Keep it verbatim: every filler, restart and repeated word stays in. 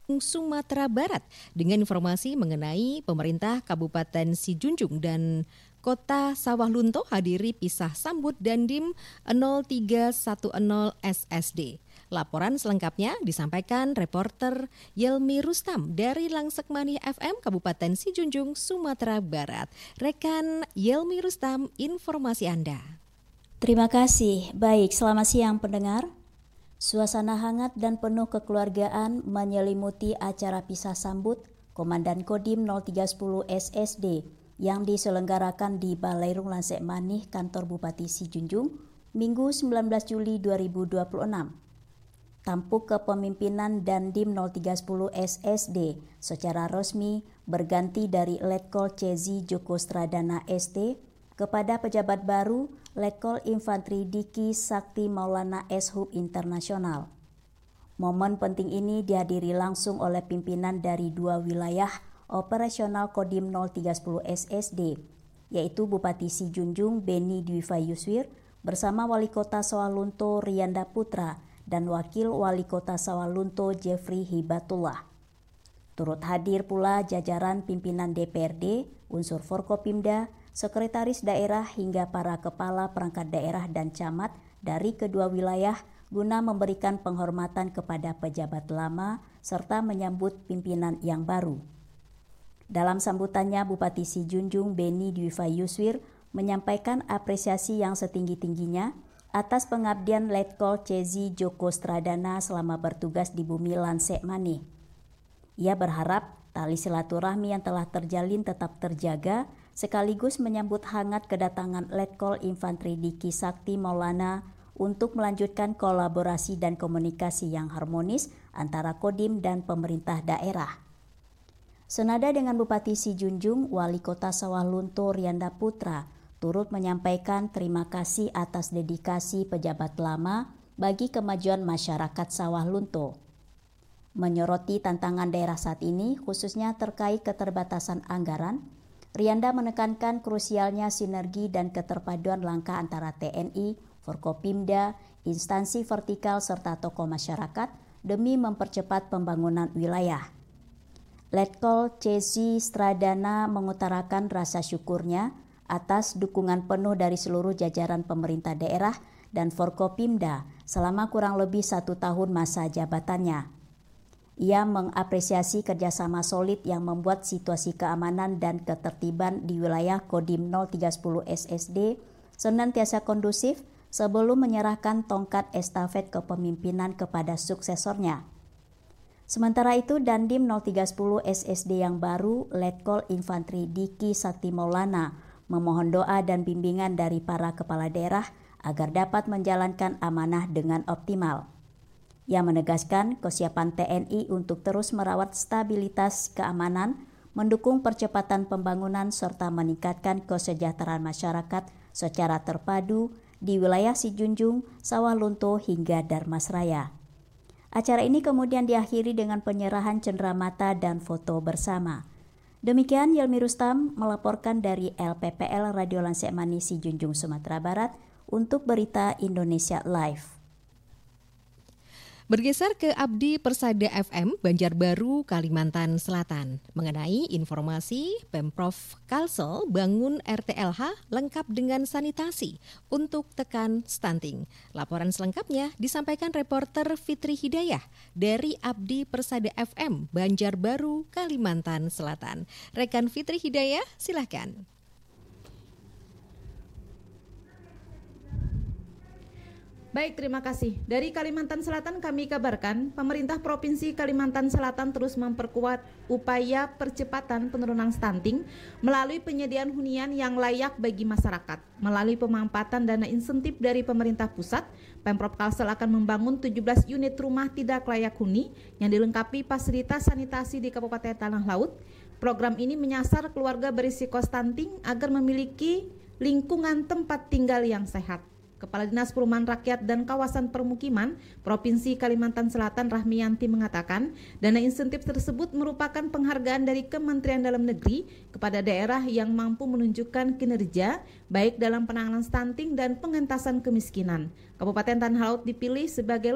Sumatera Barat dengan informasi mengenai pemerintah Kabupaten Sijunjung dan Kota Sawah Lunto hadiri pisah sambut Dandim nol tiga satu nol S S D. Laporan selengkapnya disampaikan reporter Yelmi Rustam dari Langsekmani F M Kabupaten Sijunjung, Sumatera Barat. Rekan Yelmi Rustam, informasi Anda. Terima kasih. Baik, selamat siang pendengar. Suasana hangat dan penuh kekeluargaan menyelimuti acara pisah sambut Komandan Kodim nol tiga satu nol S S D yang diselenggarakan di Balairung Langsekmani, kantor Bupati Sijunjung, Minggu sembilan belas Juli dua ribu dua puluh enam. Tampuk kepemimpinan Dandim nol tiga satu nol S S D secara resmi berganti dari Letkol Cezi Joko Stradana S T kepada pejabat baru Letkol Infantri Diki Sakti Maulana S-Hub Internasional. Momen penting ini dihadiri langsung oleh pimpinan dari dua wilayah operasional Kodim nol tiga satu nol S S D, yaitu Bupati Sijunjung Beni Dwifa Yuswir bersama Wali Kota Sawah Lunto Rianda Putra dan Wakil Wali Kota Sawah Lunto Jeffrey Hibatullah. Turut hadir pula jajaran pimpinan D P R D, unsur Forkopimda, sekretaris daerah hingga para kepala perangkat daerah dan camat dari kedua wilayah guna memberikan penghormatan kepada pejabat lama serta menyambut pimpinan yang baru. Dalam sambutannya, Bupati Sijunjung Beni Dwifa Yuswir menyampaikan apresiasi yang setinggi-tingginya atas pengabdian Letkol Cezi Joko Stradana selama bertugas di bumi Langsekmani. Ia berharap tali silaturahmi yang telah terjalin tetap terjaga, sekaligus menyambut hangat kedatangan Letkol Infantri Diki Sakti Maulana untuk melanjutkan kolaborasi dan komunikasi yang harmonis antara Kodim dan pemerintah daerah. Senada dengan Bupati Sijunjung, Wali Kota Sawah Lunto Rianda Putra turut menyampaikan terima kasih atas dedikasi pejabat lama bagi kemajuan masyarakat Sawah Lunto. Menyoroti tantangan daerah saat ini, khususnya terkait keterbatasan anggaran, Rianda menekankan krusialnya sinergi dan keterpaduan langkah antara T N I, Forkopimda, instansi vertikal serta tokoh masyarakat demi mempercepat pembangunan wilayah. Letkol Cezi Stradana mengutarakan rasa syukurnya atas dukungan penuh dari seluruh jajaran pemerintah daerah dan Forkopimda selama kurang lebih satu tahun masa jabatannya. Ia mengapresiasi kerjasama solid yang membuat situasi keamanan dan ketertiban di wilayah Kodim nol tiga satu nol S S D senantiasa kondusif sebelum menyerahkan tongkat estafet kepemimpinan kepada suksesornya. Sementara itu, Dandim nol tiga satu nol S S D yang baru, Letkol Infantri Diki Sakti Maulana, memohon doa dan bimbingan dari para kepala daerah agar dapat menjalankan amanah dengan optimal. Ia menegaskan kesiapan T N I untuk terus merawat stabilitas keamanan, mendukung percepatan pembangunan serta meningkatkan kesejahteraan masyarakat secara terpadu di wilayah Sijunjung, Sawah Lunto hingga Darmasraya. Acara ini kemudian diakhiri dengan penyerahan cenderamata dan foto bersama. Demikian Yelmi Rustam melaporkan dari L P P L Radio Langsekmani Sijunjung, Sumatera Barat untuk Berita Indonesia Live. Bergeser ke Abdi Persada F M Banjarbaru, Kalimantan Selatan mengenai informasi Pemprov Kalsel bangun R T L H lengkap dengan sanitasi untuk tekan stunting. Laporan selengkapnya disampaikan reporter Fitri Hidayah dari Abdi Persada F M Banjarbaru, Kalimantan Selatan. Rekan Fitri Hidayah, silakan. Baik, terima kasih. Dari Kalimantan Selatan kami kabarkan, pemerintah Provinsi Kalimantan Selatan terus memperkuat upaya percepatan penurunan stunting melalui penyediaan hunian yang layak bagi masyarakat. Melalui pemanfaatan dana insentif dari pemerintah pusat, Pemprov Kalsel akan membangun tujuh belas unit rumah tidak layak huni yang dilengkapi fasilitas sanitasi di Kabupaten Tanah Laut. Program ini menyasar keluarga berisiko stunting agar memiliki lingkungan tempat tinggal yang sehat. Kepala Dinas Perumahan Rakyat dan Kawasan Permukiman Provinsi Kalimantan Selatan Rahmiyanti mengatakan, dana insentif tersebut merupakan penghargaan dari Kementerian Dalam Negeri kepada daerah yang mampu menunjukkan kinerja baik dalam penanganan stunting dan pengentasan kemiskinan. Kabupaten Tanah Laut dipilih sebagai